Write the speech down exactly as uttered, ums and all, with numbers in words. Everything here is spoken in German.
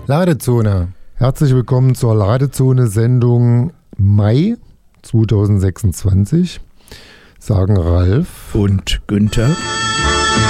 Ladezone. Herzlich willkommen zur Ladezone-Sendung Mai zweitausendsechsundzwanzig. Sagen Ralf und Günther.